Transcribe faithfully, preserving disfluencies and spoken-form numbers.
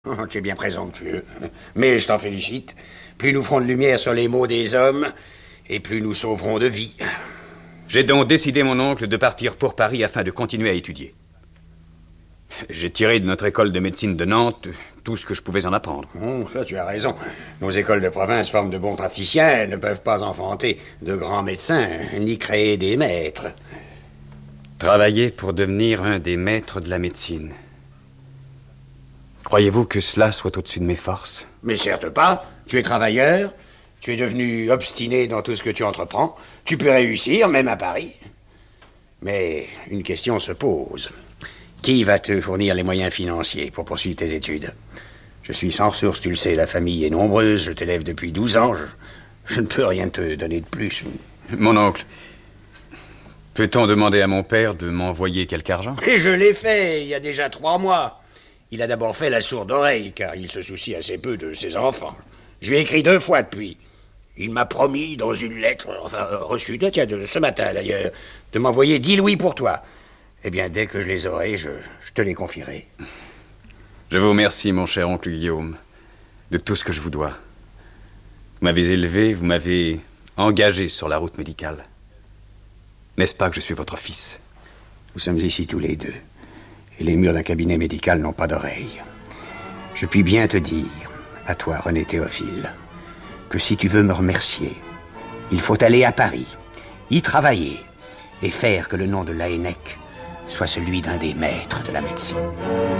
Oh, tu es bien présomptueux. Mais je t'en félicite. Plus nous ferons de lumière sur les maux des hommes, et plus nous sauverons de vies. J'ai donc décidé, mon oncle, de partir pour Paris afin de continuer à étudier. J'ai tiré de notre école de médecine de Nantes tout ce que je pouvais en apprendre. Oh, ça, tu as raison. Nos écoles de province forment de bons praticiens. Elles ne peuvent pas enfanter de grands médecins, ni créer des maîtres. Travailler pour devenir un des maîtres de la médecine. Croyez-vous que cela soit au-dessus de mes forces? Mais certes pas. Tu es travailleur. Tu es devenu obstiné dans tout ce que tu entreprends. Tu peux réussir, même à Paris. Mais une question se pose. Qui va te fournir les moyens financiers pour poursuivre tes études? Je suis sans ressources, tu le sais, la famille est nombreuse, je t'élève depuis douze ans, je, je ne peux rien te donner de plus. Mon oncle, peut-on demander à mon père de m'envoyer quelque argent? Et je l'ai fait, il y a déjà trois mois. Il a d'abord fait la sourde oreille, car il se soucie assez peu de ses enfants. Je lui ai écrit deux fois depuis. Il m'a promis dans une lettre, enfin reçue, tiens, de ce matin d'ailleurs, de m'envoyer dix louis pour toi. Eh bien, dès que je les aurai, je, je te les confierai. Je vous remercie, mon cher oncle Guillaume, de tout ce que je vous dois. Vous m'avez élevé, vous m'avez engagé sur la route médicale. N'est-ce pas que je suis votre fils? Nous sommes ici tous les deux, et les murs d'un cabinet médical n'ont pas d'oreilles. Je puis bien te dire, à toi, René Théophile, que si tu veux me remercier, il faut aller à Paris, y travailler, et faire que le nom de Laënnec soit celui d'un des maîtres de la médecine.